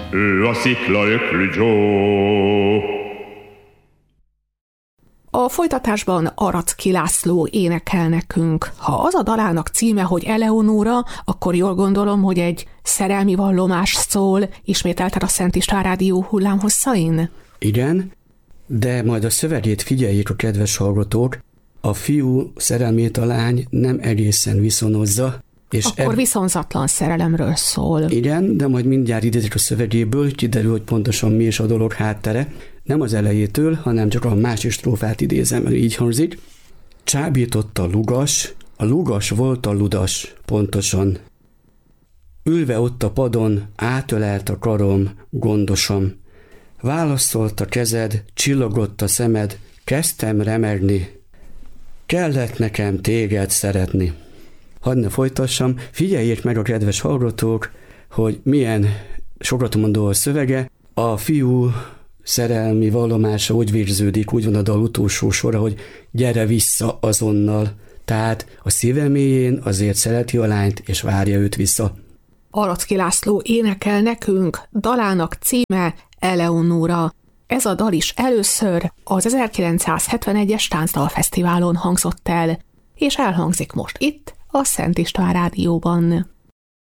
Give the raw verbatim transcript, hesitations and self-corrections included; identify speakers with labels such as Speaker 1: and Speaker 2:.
Speaker 1: ő a sziklaöklű Joe.
Speaker 2: A folytatásban Aracki László énekel nekünk. Ha az a dalának címe, hogy Eleonóra, akkor jól gondolom, hogy egy szerelmi vallomás szól, ismételted a Szent István Rádió hullámhosszain?
Speaker 3: Igen, de majd a szövegét figyeljék a kedves hallgatók, a fiú szerelmét a lány nem egészen viszonozza. És
Speaker 2: akkor
Speaker 3: eb...
Speaker 2: viszonzatlan szerelemről szól.
Speaker 3: Igen, de majd mindjárt idézik a szövegéből, kiderül, hogy pontosan mi is a dolog háttere. Nem az elejétől, hanem csak a másik strófát idézem, mert így hangzik. Csábított a lugas, a lugas volt a ludas, pontosan. Ülve ott a padon, átölelt a karom, gondosan. Válaszolt a kezed, csillogott a szemed, kezdtem remegni. Kellett nekem téged szeretni. Hadd ne folytassam, figyeljék meg a kedves hallgatók, hogy milyen sokat mondó a szövege. A fiú szerelmi vallomása úgy végződik, úgy van a dal utolsó sora, hogy gyere vissza azonnal. Tehát a szíve mélyén azért szereti a lányt, és várja őt vissza.
Speaker 2: Aracki László énekel nekünk, dalának címe Eleonóra. Ez a dal is először az ezerkilencszázhetvenegyes Táncdalfesztiválon hangzott el, és elhangzik most itt, a Szent István Rádióban.